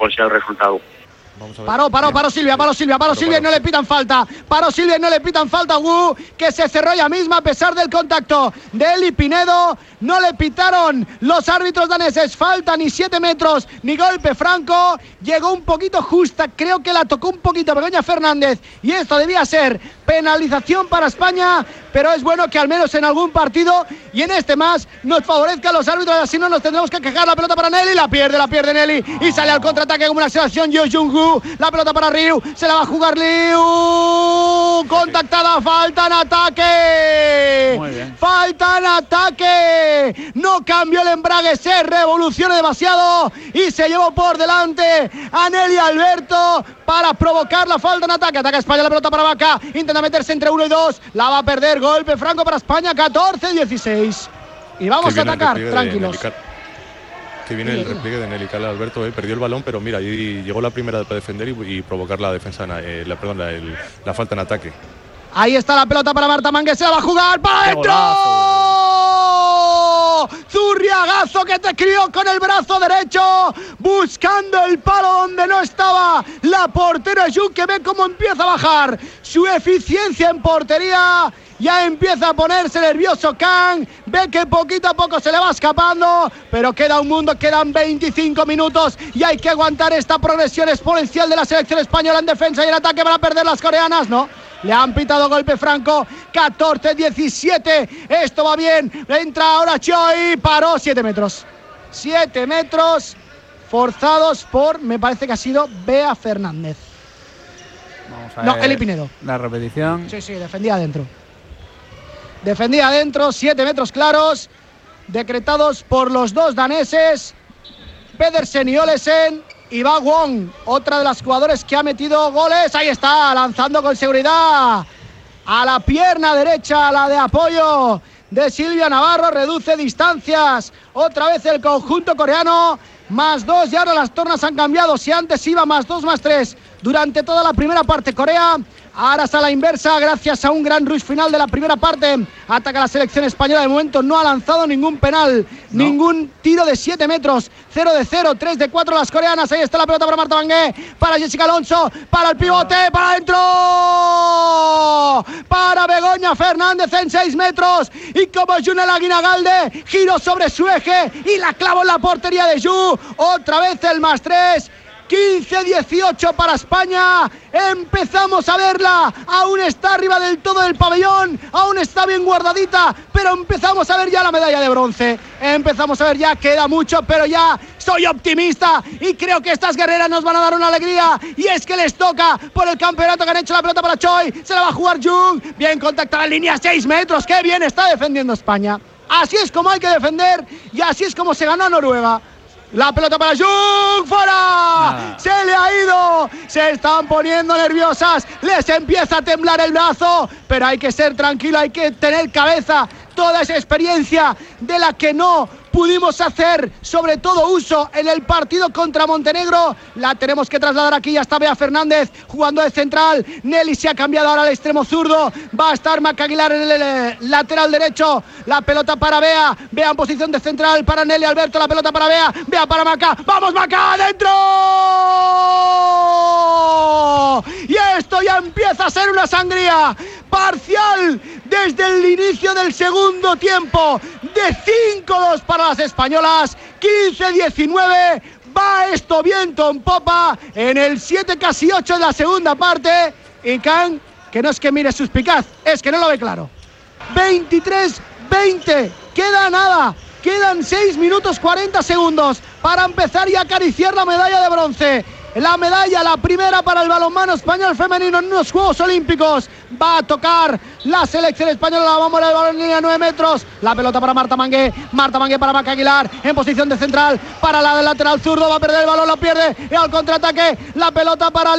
cuál sea el resultado. Paró Silvia y no le pitan falta. Paró Silvia y no le pitan falta. Wu, que se cerró ella misma a pesar del contacto de Eli Pinedo. No le pitaron los árbitros daneses falta, ni 7 metros, ni golpe franco. Llegó un poquito justa, creo que la tocó un poquito Begoña Fernández. Y esto debía ser penalización para España. Pero es bueno que al menos en algún partido y en este más nos favorezcan los árbitros. Así no nos tendremos que quejar. La pelota para Nelly, la pierde Nelly. Y sale al contraataque como una acción Yo Jung-gu. La pelota para Ryu, se la va a jugar Liu. Contactada, falta en ataque. Muy bien. Falta en ataque. No cambió el embrague, se revoluciona demasiado y se llevó por delante a Nelly Alberto para provocar la falta en ataque. Ataca España, la pelota para Vaca. Intenta meterse entre 1 y 2. La va a perder. Golpe franco para España, 14-16. Y vamos a atacar, tranquilos. Que viene el repliegue de Nelly Alberto, perdió el balón, pero mira, ahí llegó la primera para defender y provocar la defensa, la falta en ataque. Ahí está la pelota para Marta Mangue, se la va a jugar para adentro. Zurriagazo que te crió con el brazo derecho, buscando el palo donde no estaba la portera Yu, que ve cómo empieza a bajar su eficiencia en portería. Ya empieza a ponerse nervioso Kang, ve que poquito a poco se le va escapando, pero queda un mundo, quedan 25 minutos y hay que aguantar esta progresión exponencial de la selección española en defensa y en ataque. Van a perder las coreanas, ¿no? Le han pitado golpe franco, 14-17, esto va bien, entra ahora Choi, paró 7 metros. 7 metros forzados por, me parece que ha sido Bea Fernández. Vamos a no, ver Eli Pinedo. La repetición. Sí, defendía adentro. Defendía adentro, 7 metros claros, decretados por los dos daneses, Pedersen y Olesen. Y va Wong, otra de las jugadores que ha metido goles. Ahí está, lanzando con seguridad a la pierna derecha, la de apoyo de Silvia Navarro. Reduce distancias otra vez el conjunto coreano. +2 y ahora las tornas han cambiado. Si antes iba +2, +3 durante toda la primera parte Corea, ahora está a la inversa gracias a un gran rush final de la primera parte. Ataca la selección española, de momento no ha lanzado ningún penal, ningún tiro de 7 metros. 0 de 0, 3 de 4 las coreanas. Ahí está la pelota para Marta Mangue, para Jessica Alonso, para el pivote, para adentro, para Begoña Fernández en 6 metros. Y como Junel Aguinagalde giró sobre su eje y la clavó en la portería de Yu. Otra vez el +3. 15-18 para España. Empezamos a verla. Aún está arriba del todo del pabellón. Aún está bien guardadita. Pero empezamos a ver ya la medalla de bronce. Empezamos a ver ya, queda mucho, pero ya soy optimista. Y creo que estas guerreras nos van a dar una alegría. Y es que les toca por el campeonato que han hecho. La pelota para Choi. Se la va a jugar Jung. Bien contactada en línea, 6 metros. Qué bien está defendiendo España. Así es como hay que defender. Y así es como se gana Noruega. La pelota para Jung, fuera, se le ha ido, se están poniendo nerviosas, les empieza a temblar el brazo, pero hay que ser tranquilo, hay que tener cabeza, toda esa experiencia de la que no pudimos hacer sobre todo uso en el partido contra Montenegro, la tenemos que trasladar aquí. Ya está Bea Fernández jugando de central, Nelly se ha cambiado ahora al extremo zurdo, va a estar Maca Aguilar en el lateral derecho, la pelota para Bea en posición de central para Nelly Alberto, la pelota para Bea para Maca, vamos Maca, adentro, y esto ya empieza a ser una sangría parcial desde el inicio del segundo tiempo, de 5-2 para las españolas, 15-19, va esto viento en popa, en el 7 casi 8 de la segunda parte, y Kang, que no es que mire suspicaz, es que no lo ve claro. 23-20, queda nada, quedan 6 minutos 40 segundos para empezar y acariciar la medalla de bronce. La medalla, la primera para el balonmano español femenino en unos Juegos Olímpicos. Va a tocar la selección española, la vamos a ver el balón en línea 9 metros. La pelota para Marta Mangue para Maca Aguilar en posición de central para la del lateral zurdo. Va a perder el balón, lo pierde y al contraataque la pelota para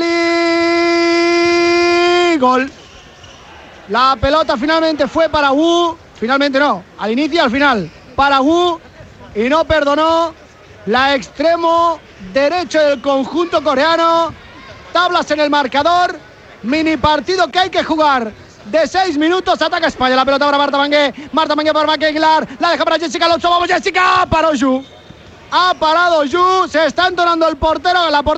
Lee. Gol. La pelota finalmente fue para Wu. Finalmente no, al inicio y al final. Para Wu y no perdonó la extremo derecho del conjunto coreano. Tablas en el marcador, mini partido que hay que jugar de 6 minutos. Ataca España, la pelota para Marta Mangue para Maca Aguilar, la deja para Jessica Alonso, vamos Jessica, paró Yu, ha parado Yu, se está entonando el portero, la